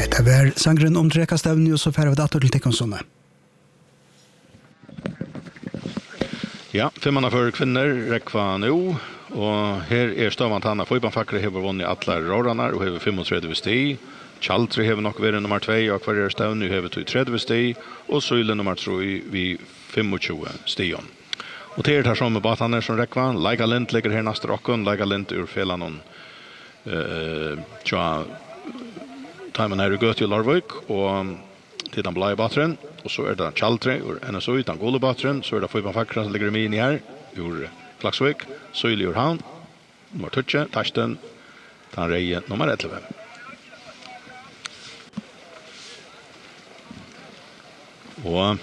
Det var sangren om Drekastavni og så færre vi dator til Tekonsone. Ja, 500 kvinner rekva nu, og her støvant Hanna Føybanfakre hever vunnet alle råranar og hever 35 sti. Tjaldre hever nok vært nummer 2, og hver støvn hever 30 sti, og Søyle nummer 3 vi 25 stion. Og til her som med batane som rekva, Leigalind ligger her neste rokken, Leigalind ur Felanon, tja, Taiman her i Gøti og Larvik, og til den blei bateren, og så det Tjaldre ur NSO, den gode bateren, så det Føybanfakre som ligger med inn her, ur Klaksvik, Søyle ur Havn, nummer 20, Tarsten, Tanreie nummer 11. Og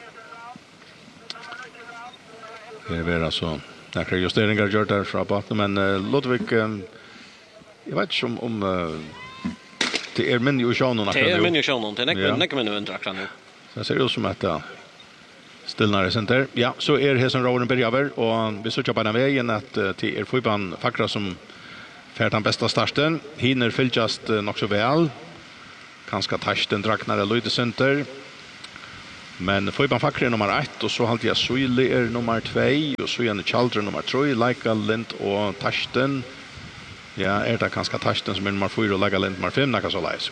det er altså nekre justeringer gjort der fra baten, men Ludvig, jeg vet ikke om det er min jo sjånen akkurat nu. Det er min jo sjånen, det er nekke min jo akkurat nu. Så det ser ut som at det stillnare senter. Ja, så er det som råden börjar och vi söker på den vägen att till Føyban Fakra som färd den bästa starten. Hinner fylltjast nog så väl. Kanske Tarsten Draknare Luyde Center. Men Føyban Fakra nummer 1 och så hade jag Søyle nummer 2 och så är Tjaldre nummer 3, Leigalind och Tarsten. Ja, det kanske Tarsten som är nummer 4 och Leigalind nummer 5, något så läs.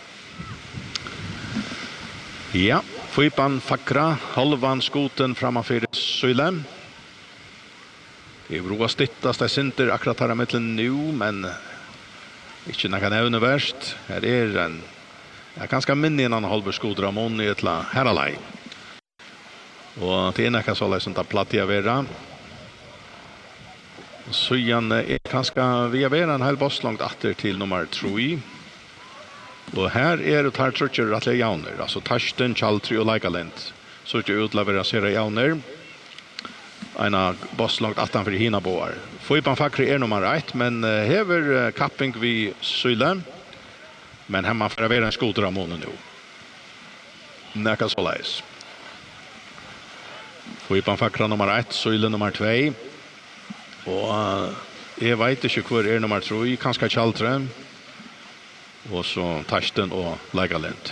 Ja, Føyban Fakra, halvan skoten framför Søyle. Det är roa stittast det synter akkurat här mittlen nu, men inte något nevne värst. Här är en ganska minne innan halva skodra mån i ett herralaj. Och det är något så läs att plattia vera. Så igen är ganska vi har en hel boss långt åter till nummer 3. Och här är det här trutcher att lägga jauner, alltså Tarsten, Tjaldre och Leigalind. Så att jag utlevererar sera jauner. Ena boss långt attan för hina boar. Føyban Fakra nummer 1, men hever kapping vid Søyle. Men hemma för att vara en skoter av månen nu. Näka så läs. Føyban Fakra nummer 1, Søyle nummer 2. Och jag vet inte hur nummer 3, kanske Tjaldre. Och så Tarsten och Leigalind.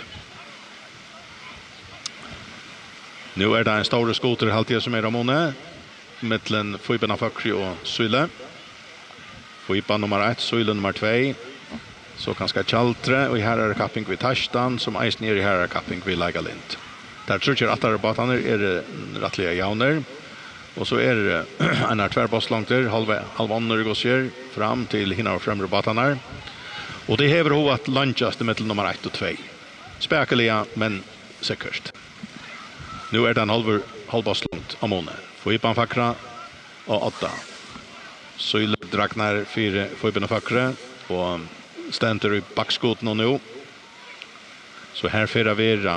Nu är det en stor skoter alltid som är av månen. Mittlen Føyban Fakra och Søyle. Føyban nummer 1, Søyle nummer 2. Så kanske Tjaldre och här är det kapping vid Tarsten som eis ner i här är kapping vid Leigalind. Där tror jag att det är rättliga jauner. Och så är det en tvärboss långt där, halva går fram till hinna och främre batarna. Och det häver ho att lunchast i mittel nummer 1 och 2. Späkeliga, men säkert. Nu är det en halvboss långt av månen. Føyban Fakra och 8. Søyle Draknar 4 Føyban Fakra och ständer i backskoten nu. Så här fyra vera.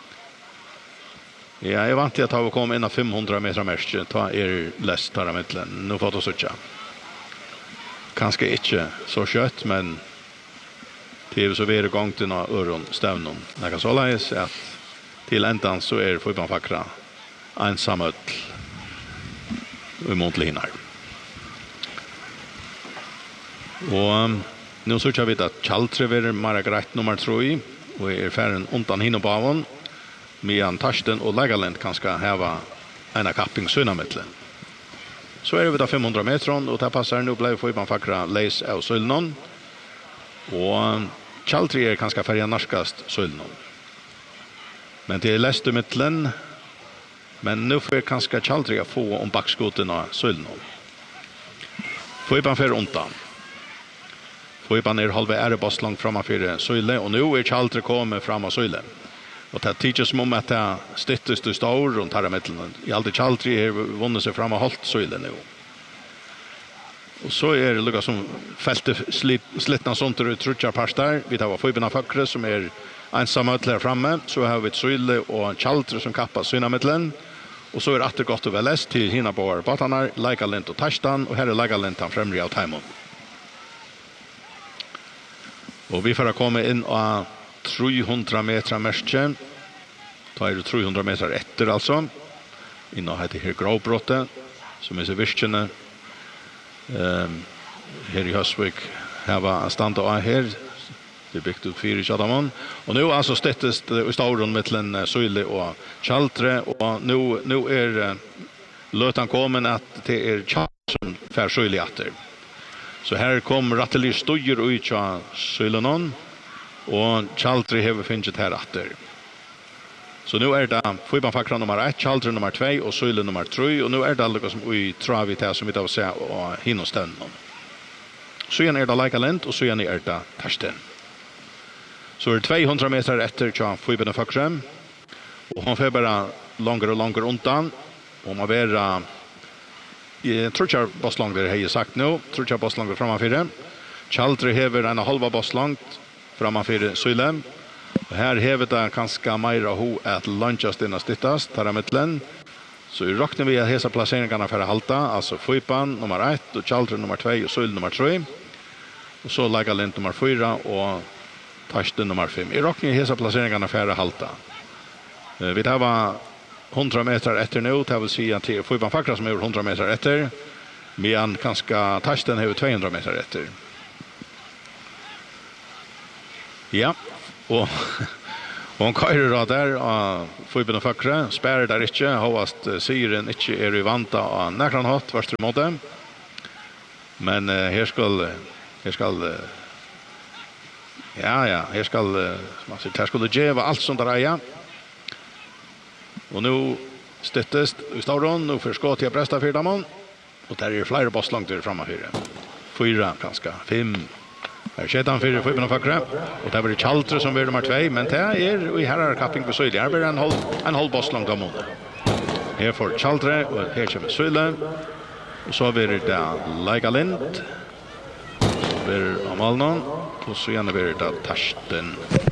Ja, jag vant till att ha kommit innan 500 meter märke. Ta läst här mittlen. Nu får det söka. Kanske inte så kött, men det är så vidare gång till några öron stävnon. Jag kan så läsa att till ändan så är Føyban Fakra ensam öll emot linar. Och nu söker vi att Tjaldre är Margaret nummer 3 och är färren undan hinna på avon. Medan Tarsten och Leigalind kanske häva en kapping sönamitlen. Så är det vid 500 meter och det passar nu blev Føyban Fakra läs av Søylenon. Och Tjaldre är kanske färja narskast Søylenon. Men det är läst mittlen. Men nu får kanske Tjaldre få om backskoten av Søylenon. Føyban för undan. Føyban är halva äreboss långt framför Søyle och nu är Tjaldre kommit fram av Søyle. Och det tycker som om att det styttest och stor runt här i mitten. I alltid Tjaldre har vunnit sig fram och hållt Søyle nu. Och så är det lukka som fältet slittna sånt och trutjar parstar. Vi tar Føyban Fakra som är ensamma här framme. Så har vi Søyle och Tjaldre som kappar syna mittlen. Och så är det gott och väläst till hina på batarna, Leigalind och Tarsten. Och här är Leigalind han främre av Taimon. Och vi får komma in och 300 meter märke. Då är det 300 meter efter alltså. Innan heter det här gravbrottet. Som är så virkene. Här i Høsvik. Här var standa av här. Det byggt upp 4 Tjadamon. Och nu alltså stettest i stauron mellan Söjle och Chaltre. Och nu är lötan kommen att det är Chaltre som fär Söjle atter. Så här kom Rattelir Stojer och Ytja Söjlenon. Och Chaltre har finnet här atter. Så nu är det Fuibanfakra nummer 1, Chaltre nummer 2 och Söjle nummer 3. Och nu är det alla som vi travit här som vi tar se och hinnoständen. Så igen är det Leikalent och så igen är det Tarsten. Så är det 200 meter efter till Fuibanfakra. Och hon får bara långare och långare undan. Och man bär jag tror jag bosslångare har jag sagt nu. Tror jag bosslångare framför. Chaltre hever en halva bosslångt framför Söjle. Och här hever det ganska mera ho att lunchast innan stittast, tar mittlen. Så räknar vi att hesa placeringarna för att halta, alltså Fuipan nummer 1 och Chaltre nummer 2 och Söjle nummer 3. Och så Leikalent nummer 4 och Tarsten nummer 5. I räknar hesa placeringarna för att halta. Vi tar 100 meter efter nu, det vill säga till Fuibanfakra som är 100 meter efter. Men ganska Tarsten har 200 meter efter. Ja. Och hon kører da der av Fuibanfakra, spærer der ikke, hovast syren ikke er i vanta av nekran hatt, hverst i måte. Men her skal her skulle djeva alt som der eier. Og nå støttes i stauron, nå forskått jeg presta fyrdamon, og der er flere bosslangter framme fyra. 4, ganske, 5. Här sedan för Fuibanfakra och där blir det Chaltre som blir nummer 2 men det är i här kapping på Söjle. Här blir en halv boss långt om månaden. Här får Chaltre och här kommer Söjle. Och så blir det Leikalent. Så blir det Amalnon och så gärna blir det Tarsten.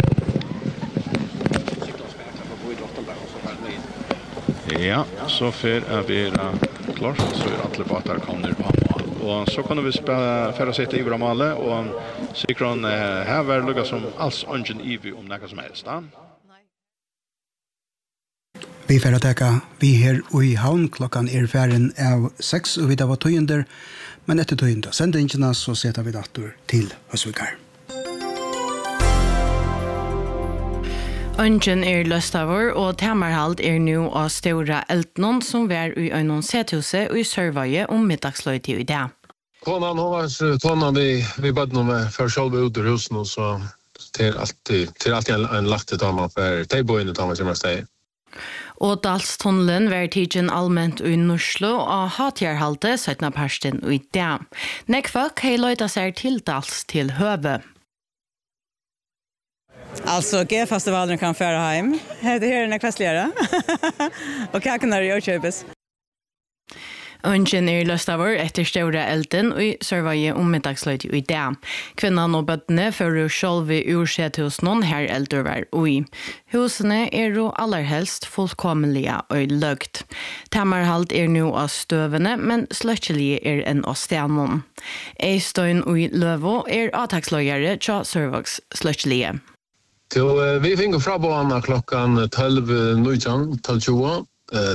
Ja, så för att vi klart så är alla båtar kommer på mål. Och så kan vi färra sitta i Bramale och Sikron här var lugga som alls ungen ivi om något som helst. Vi får attacka vi här i havn klockan är färren av 6 och vi där var tøyender, men efter tøyender sändningarna så sätter vi dator till Høsvikar. Ungen løstavur og temarhald nu av Stora Eltnon som var i Øynon Sethuset og i Sørvaje om middagsløytid i dag. Konan hon var tonan vi bad med för själva ut ur husen och så till alltid en lagt av man för tejboen tar man som jag säger. Og Dalstunnelen var tidsen allmänt i Norslo og hatjarhalte 17. parsten i dag. Nekvak hei løyta seg til Dals til høve. Alltså G-festivalen kan färra hem. Det här är den kvällsligare. Och kakorna är Jörköpes. Ungen løstavur etter Stora Elten og i Sørvaje om middagsløyt i dag. Kvinnan og bøttene fører selv i ursethusen her eldre var ui. Husene jo allerhelst fullkommelige og løgt. Tamarhalt nu av støvene, men sløttelige en av stenen. Eistøyen og Løvo avtaksløyere til Sørvågs sløttelige. Vi fick fra banan klockan 12:19, 12:20,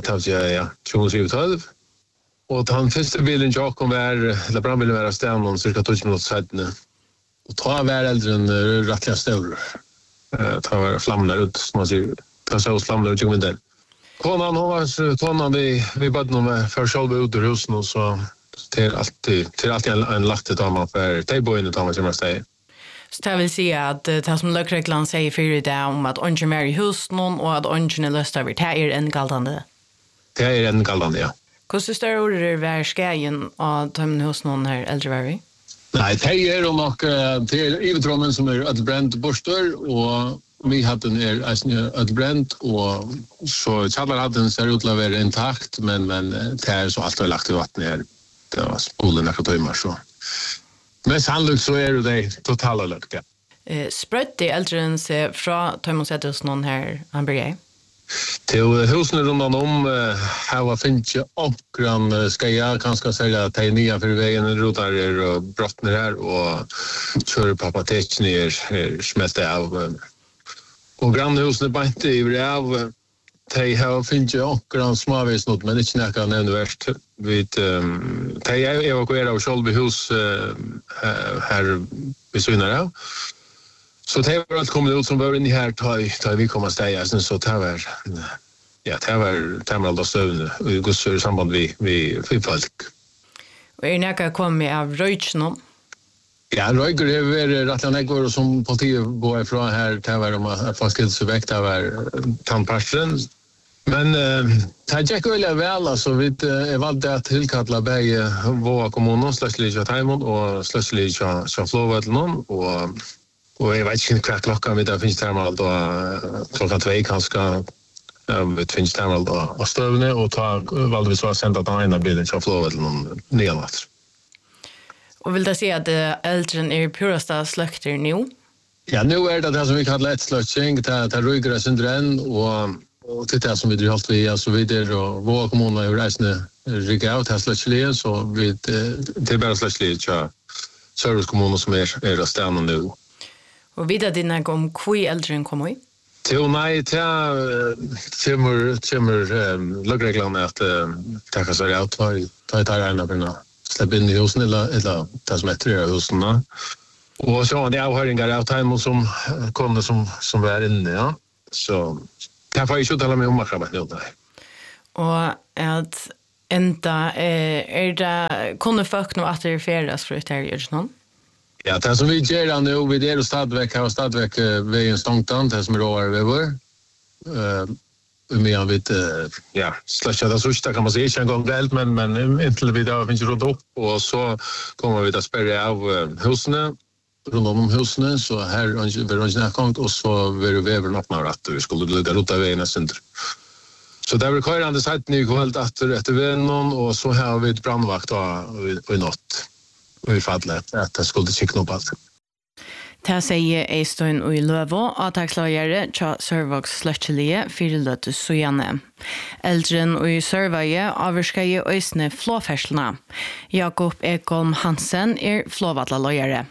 12:12. Och han första bilen jag kom var brandbilen var stående om cirka 20 minuter sedan. Och ta var äldre än rättliga stor. Ta var flammar ut som man ser. Ta så flammar ut med den. Konan hon var tonan vi bad med för själva ut ur husen och så till alltid en lagt av man för tejboen tar man som jag säger. Så det vill säga att det som lökreglan säger för i dag om att ungen är i husen och att ungen är löst över, det en galdande? Det en galdande, ja. Hvordan større ord var skægen av tømmen hos noen her eldre var vi? Nei, det nok til Ivetrommen som ødelbrent borstør, og vi hadde en ødelbrent, og så kjallarhatten ser ut til å være intakt, men det så alt lagt i vattnet her. Det var spolen ekka tøymer, så. Men sannolikt så det totala løkt, ja. Sprøtte eldre seg fra tømmen sett hos noen her, han bryr Till husen rundan här finns ju omkran ska jag kanske säga att det är nya för vägen rotar och brottner här och kör pappa täck ner smälta av och grannhusen är inte i av de här finns ju omkran småvis något men inte näka nämnvärt vid de evakuerar av Kjolby hus här vid Synara Så det var att komma ut som var inne här ta vi kommer stäja så det var det var då stövne och gå så i samband vi folk. Och näka kom av röjtsnom. Ja, röjker det var rätt länge går som politiet går ifrån här det var de att folk skulle så väck det var tandpasten. Men det gick väl alltså vi valde att tillkalla bäge våra kommuner slutligen Taimond och slutligen Flåvällen och jag vet inte hur klockan vi där finns terminal då klockan 2 kanske det finns terminal då och stövne och valde vi så att sända den ena bilden till Flåvällen nedåt. Och vill det säga att äldren är purasta släkter nu? Ja, nu är det som vi kallar ett släkting, det ryggar syndren och det som vi har hållit vi så vidare och våra kommuner är reisande rygga ut här släktliga så vi det är bara släktliga servicekommuner som är stanna nu. Och vidare dina om kvui äldren kommer i? Till nej, kommer lagreglerna att ta sig ut ta en av släppa in i husen eller ta som ett tre husen. Och så det avhöringar av Taimond som kommer som är inne, ja. Så det får jag inte tala med om akkurat nu. Och att ända det kunde folk nog att det färdas för det här görs någon? Ja, det som vi gör nu, vi är och stadväck vägen Stångtan, det som är över. Men vet slasha det så kan man säga inte en gång väl men inte vi där finns runt upp och så kommer vi att spärra av husen runt om husen så här vi har kommit och så vi väver öppna att vi skulle lägga ruta vägen center. Så där vi kör andra sidan nu kvällt efter vännen och så har vi ett brandvakt och i natt. Och vi fallet att det skulle checka upp allt. Det sier Eistøyen og i Løvå at takslagere tja Sørvågs sløttelige fyrløte sujane. Eldren og i Sørvøye avvarskaje øysene flåferslene. Jakob Ekholm Hansen flåvatlaløyere.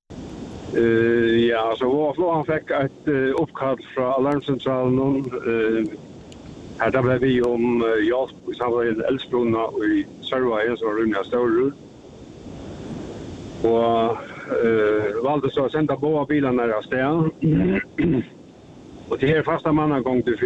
Ja, så vår flå han fikk et oppkall fra alarmcentralen. Her ble vi om hjelp i samfunnet Eldsbrunna og i Sørvøye som var rundt Størrud. Och valde så att sända båda bilarna där sted. Och det här första mannagång till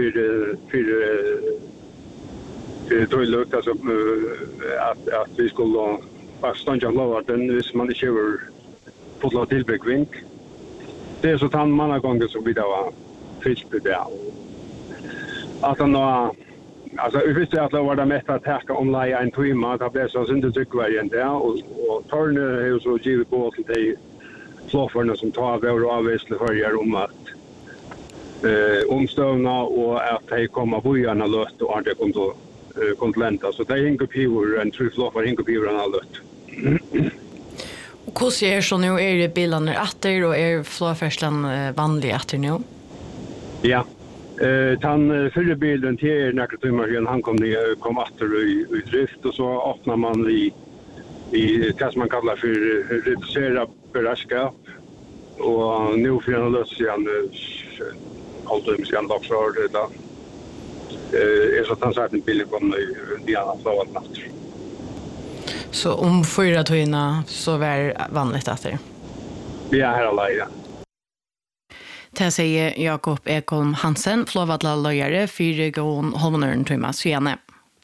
för toilet alltså att vi skulle fast stänga lova den hvis man inte kör fotla tillbygving. Det är så tant mannagång som vi då var fisk där. Att alltså vi visste att det var det mest att täcka online en timme att det blev så synd det variant där och Torne har så givet på till de floffarna som tar över avvisle för om att omstövna och att de kommer bojarna lött och att det kommer konsulenter så det är en kopior en tre floffar en kopior en lött. Och hur ser så nu är det bilarna åter och floffarslan vanlig åter nu? Ja. Han fyller bilen till några timmar han kom åter i drift och så öppnar man i det som man kallar för reducera beredskap och nu för en lös igen alltid sen också det är så att han sagt en bilen kommer i andra flåat natt. Så om 4 timmar så var vanligt att det? Ja, här alla ja. Det sier Jakob Ekholm Hansen, flåvatlaløyere, 4,5 timmar sene.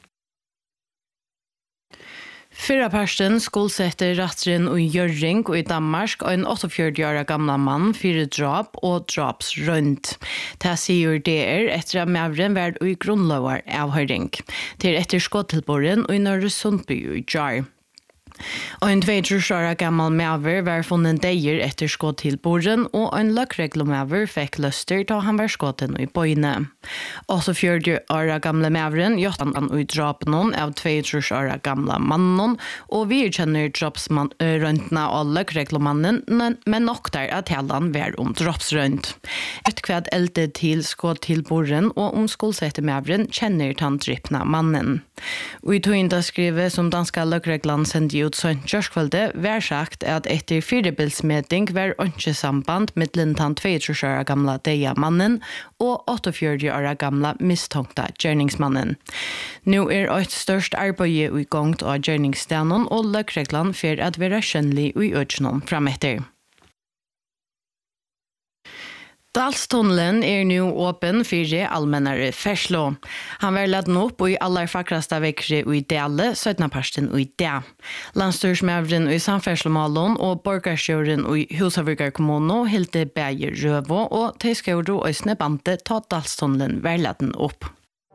Fyrra parsten skolsetter rattren og Gjøring og i Danmark og en 48-årig gamla mann fyrir drap og drapsrønt. Det sier det etter at mævren var i grunnlovar avhøring. Det etter skåttilboren og i Norge Sundby i Jar. Og en 22-årig gammal mæver var funnet deier etter skåttilboren, og en løkreglomæver fikk løster da han var skåten i bøyne. Også 40-årig gamle mæveren gjort han i drapen av 22-årig gamle mannen, og vi kjenner drapsrøntene av løkreglomannen, men nok der at helan var om drapsrønt. Et kvad eldte til skåttilboren, og om skolsette mæveren kjenner han drypna mannen. Og i tøynda skrivet som danska løkreglan sendte ut sånn kjørskvalde, var sagt at etter 4-bilsmeting var ikke samband med den 22-årig gamla deia mannen og 48-årig gamla mistångta gjerningsmannen. Nå et størst arbeid i gang av gjerningsstenen, og løkreglan for at være skjønnelig i økene fremetter. Dalstunnelen nu åpen for allmennare ferslo. Han var laden opp i aller fakrasta vekkere i Dale, 17. parsten i det. Landstyrsmævren i Samferdslomålen og borgarsjøren i Husavurgar kommune Hilde Beyer Røvå og Tøyskauro og Snebante ta Dalstunnelen var laden opp.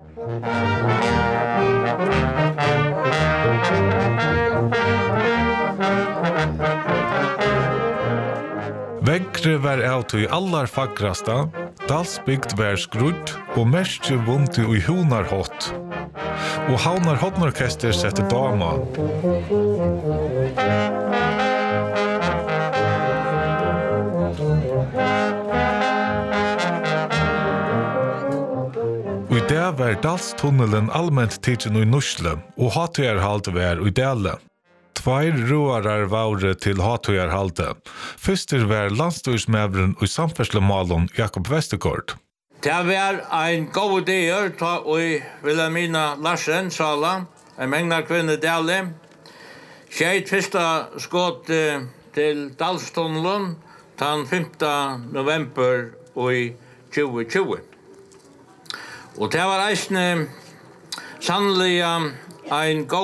Vekkre var av til allar fagrasta, dalsbygd var skrudd og mest vunti i hunarhott. Og Havnar Hotnorkester sette dama. Og i det var dalstunnelen allmänt tidsen i Nursle, og hatøyarhalt var i Dale. Tveir roarar vare til hatøyarhalte. Fyrster var landstyrsmævren og samferdslemålen Jakob Vestergaard. Det var en god idé ta og Wilhelmina Larsen sala, en megnar kvinne Dale. Skjeit fyrsta skott til Dalstunnelen den 5. november i 2020. Og det var eisne sannelig en god